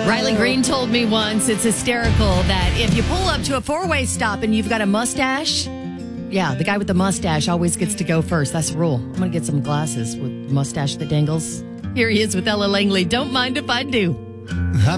Riley Green told me once, it's hysterical, that if you pull up to a four-way stop and you've got a mustache, the guy with the mustache always gets to go first. That's the rule. I'm going to get some glasses with mustache that dangles. Here he is with Ella Langley. Don't mind if I do.